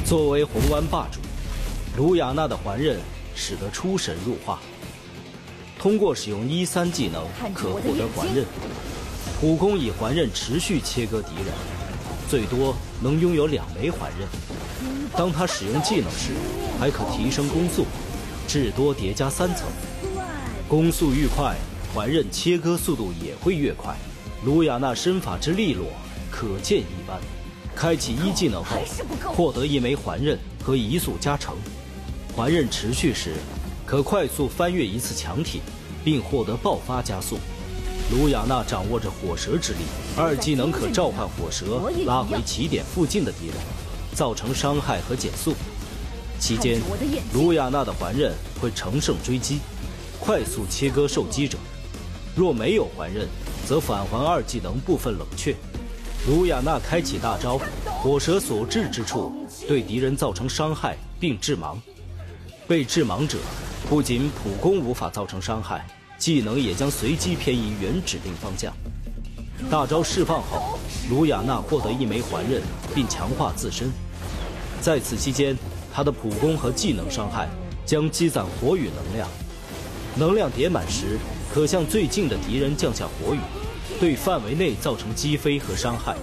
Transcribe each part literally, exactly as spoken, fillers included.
作为红湾霸主，卢雅娜的环刃使得出神入化。通过使用一三技能可获得环刃，普攻以环刃持续切割敌人，最多能拥有两枚环刃。当他使用技能时，还可提升攻速，至多叠加三层。攻速愈快，环刃切割速度也会越快。卢雅娜身法之利落，可见一斑。开启一技能后，获得一枚环刃和移速加成。环刃持续时，可快速翻越一次墙体，并获得爆发加速。卢雅娜掌握着火蛇之力，二技能可召唤火蛇拉回起点附近的敌人，造成伤害和减速。期间，卢雅娜的环刃会乘胜追击，快速切割受击者。若没有环刃，则返还二技能部分冷却。卢雅娜开启大招，火蛇所至之处对敌人造成伤害并致盲。被致盲者不仅普攻无法造成伤害，技能也将随机偏移原指定方向。大招释放后，卢雅娜获得一枚环刃，并强化自身。在此期间，她的普攻和技能伤害将积攒火雨能量，能量叠满时，可向最近的敌人降下火雨，对范围内造成击飞和伤害。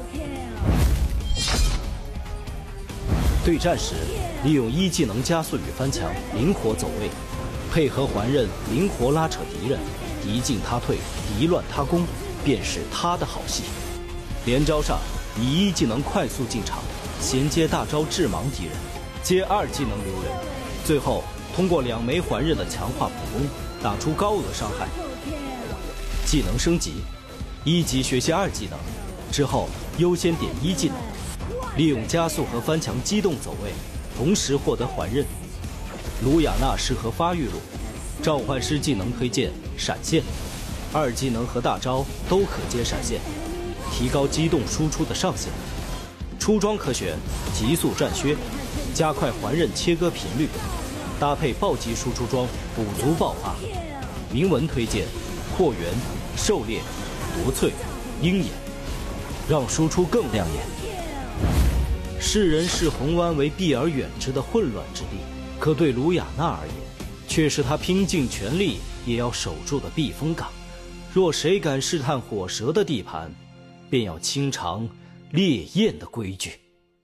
对战时，利用一技能加速与翻墙，灵活走位，配合环刃灵活拉扯敌人，敌进他退，敌乱他攻，便是他的好戏。连招上以一技能快速进场，衔接大招致盲敌人，接二技能留人，最后通过两枚环刃的强化普攻，打出高额伤害。技能升级，一级学习二技能之后，优先点一技能，利用加速和翻墙机动走位，同时获得环刃。卢雅娜适合发育路，召唤师技能推荐闪现，二技能和大招都可接闪现，提高机动输出的上限。出装可选急速战靴，加快环刃切割频率，搭配暴击输出装补足爆发。铭文推荐扩元、狩猎、夺萃、鹰眼，让输出更亮眼。世人视红湾为避而远之的混乱之地，可对卢雅娜而言，却是她拼尽全力也要守住的避风港。若谁敢试探火蛇的地盘，便要清偿烈焰的规矩。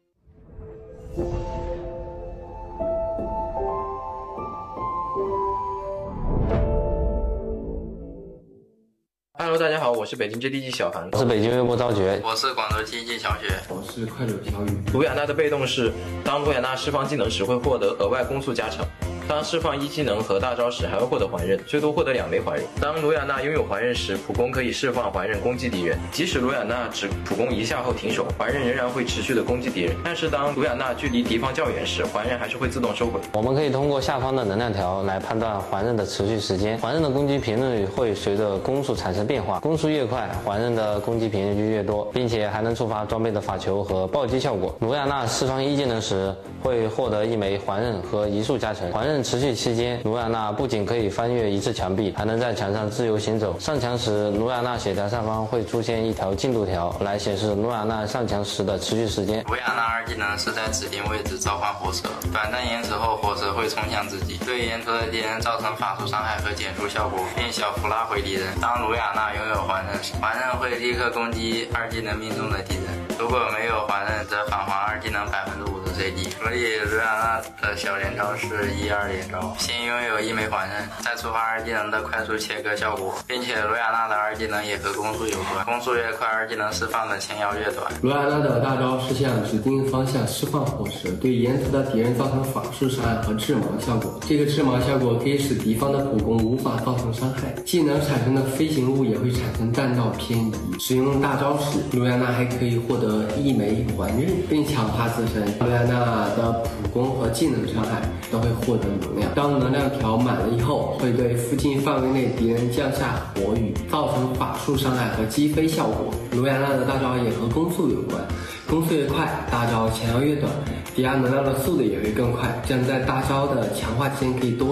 Hello， 大家好，我是北京 J D G 小韩， 我是北京微博昭觉， 我是广州 T G 小雪， 我是快手小雨。 卢雅娜的被动是，当卢雅娜释放技能时会获得额外攻速加成，当释放一技能和大招时还会获得环刃，最多获得两枚环刃。当卢雅娜拥有环刃时，普攻可以释放环刃攻击敌人，即使卢雅娜只普攻一下后停手，环刃仍然会持续的攻击敌人。但是当卢雅娜距离敌方较远时，环刃还是会自动收回。 我们可以通过下方的能量条来判断环刃的持续时间，环刃的攻击频率会随着攻速产生变化，攻速越快，环刃的攻击频率就越多，并且还能触发装备的法球和暴击效果。卢雅娜释放一技能时会获得一枚环刃和移速加成，环刃持续期间，卢雅娜不仅可以翻越一次墙壁，还能在墙上自由行走。上墙时，卢雅娜血条上方会出现一条进度条，来显示卢雅娜上墙时的持续时间。 卢雅娜二技能是在指定位置召唤火蛇，短暂延迟后火蛇会冲向自己，对沿途的敌人造成法术伤害和减速效果，并小幅拉回敌人。当卢雅娜拥有环刃时，环刃会立刻攻击二技能命中的敌人，如果没有环刃则返还二技能百分之五十 C D。所以卢雅娜的小连招是一二连招，先拥有一枚环刃，再触发二技能的快速切割效果，并且卢雅娜的二技能也和攻速有关，攻速越快，二技能释放的前摇越短。 卢雅娜的大招是向指定方向释放火蛇，对沿途的敌人造成法术伤害和致盲效果。这个致盲效果可以使敌方的普攻无法造成伤害，技能产生的飞行物也会产生弹道偏移。使用大招时，卢雅娜还可以获得一枚环刃，并强化自身。卢雅娜的普攻和技能伤害都会获得能量，当能量条满了以后，会对附近范围内敌人降下火雨，造成法术伤害和击飞效果。卢雅娜的大招也和攻速有关，攻速越快，大招前摇越短，抵押能量的速度也会更快，这样在大招的强化期间可以多